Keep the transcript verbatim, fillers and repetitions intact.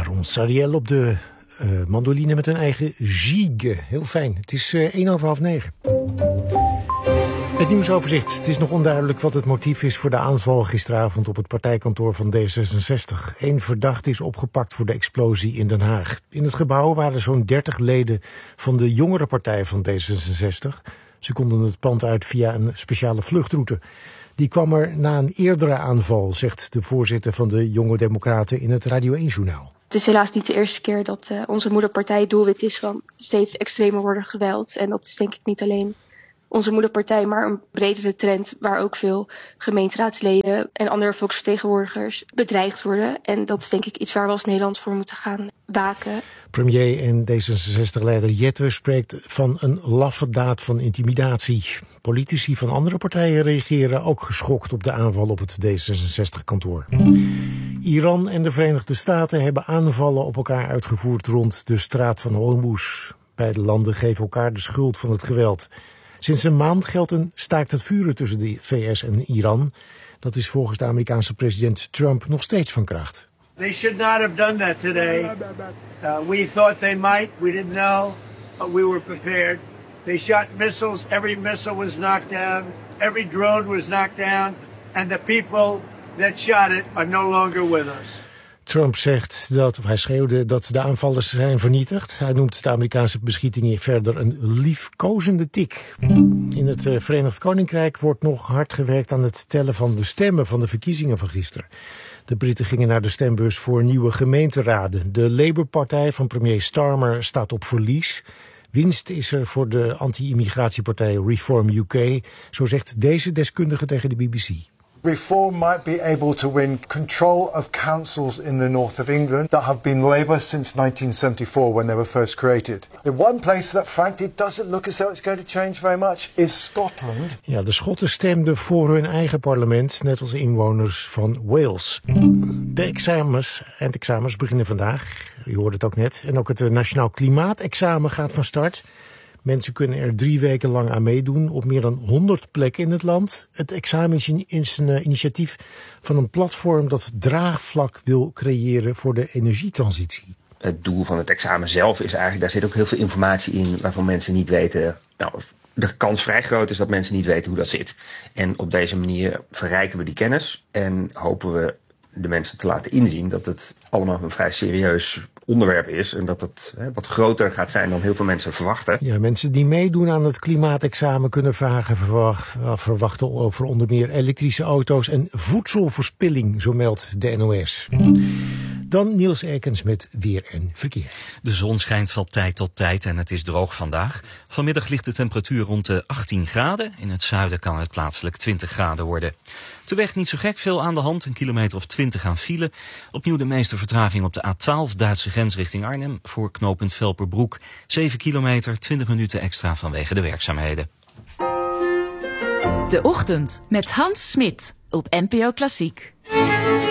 Aaron Sariel op de uh, mandoline met een eigen gigue. Heel fijn. Het is uh, één over half negen. Het nieuwsoverzicht. Het is nog onduidelijk wat het motief is voor de aanval gisteravond op het partijkantoor van D zesenzestig. Eén verdachte is opgepakt voor de explosie in Den Haag. In het gebouw waren zo'n dertig leden van de jongere partij van D zesenzestig. Ze konden het pand uit via een speciale vluchtroute. Die kwam er na een eerdere aanval, zegt de voorzitter van de Jonge Democraten in het Radio één-journaal. Het is helaas niet de eerste keer dat uh, onze moederpartij doelwit is van steeds extremer worden geweld. En dat is denk ik niet alleen onze moederpartij, maar een bredere trend waar ook veel gemeenteraadsleden en andere volksvertegenwoordigers bedreigd worden. En dat is denk ik iets waar we als Nederland voor moeten gaan waken. Premier en D zesenzestig-leider Jette spreekt van een laffe daad van intimidatie. Politici van andere partijen reageren ook geschokt op de aanval op het D zesenzestig-kantoor. Iran en de Verenigde Staten hebben aanvallen op elkaar uitgevoerd rond de straat van Hormuz. Beide landen geven elkaar de schuld van het geweld. Sinds een maand geldt een staakt het vuren tussen de V S en Iran. Dat is volgens de Amerikaanse president Trump nog steeds van kracht. They should not have done that today. Uh, we thought they might. We didn't know, but we were prepared. They shot missiles. Every missile was knocked down. Every drone was knocked down. And the people that shot it are no longer with us. Trump zegt dat, hij schreeuwde dat de aanvallers zijn vernietigd. Hij noemt de Amerikaanse beschietingen verder een liefkozende tik. In het Verenigd Koninkrijk wordt nog hard gewerkt aan het tellen van de stemmen van de verkiezingen van gisteren. De Britten gingen naar de stembus voor nieuwe gemeenteraden. De Labour-partij van premier Starmer staat op verlies. Winst is er voor de anti-immigratiepartij Reform U K, zo zegt deze deskundige tegen de B B C. Reform might be able to win control of councils in the north of England that have been Labour since nineteen seventy-four when they were first created. The one place that frankly doesn't look as though it's going to change very much is Scotland. Ja, de Schotten stemden voor hun eigen parlement, net als de inwoners van Wales. De examens, eindexamens beginnen vandaag, u hoorde het ook net. En ook het Nationaal Klimaatexamen gaat van start. Mensen kunnen er drie weken lang aan meedoen op meer dan honderd plekken in het land. Het examen is een initiatief van een platform dat draagvlak wil creëren voor de energietransitie. Het doel van het examen zelf is eigenlijk, daar zit ook heel veel informatie in waarvan mensen niet weten. Nou, de kans vrij groot is dat mensen niet weten hoe dat zit. En op deze manier verrijken we die kennis en hopen we de mensen te laten inzien dat het allemaal een vrij serieus onderwerp is en dat het hè, wat groter gaat zijn dan heel veel mensen verwachten. Ja, mensen die meedoen aan het klimaatexamen kunnen vragen verwacht, verwachten over onder meer elektrische auto's en voedselverspilling, zo meldt de N O S. Dan Niels Ekens met weer en verkeer. De zon schijnt van tijd tot tijd en het is droog vandaag. Vanmiddag ligt de temperatuur rond de achttien graden. In het zuiden kan het plaatselijk twintig graden worden. Op de weg niet zo gek veel aan de hand, een kilometer of twintig aan file. Opnieuw de meeste vertraging op de A twaalf, Duitse grens richting Arnhem, voor knooppunt Velperbroek. zeven kilometer, twintig minuten extra vanwege de werkzaamheden. De Ochtend met Hans Smit op N P O Klassiek.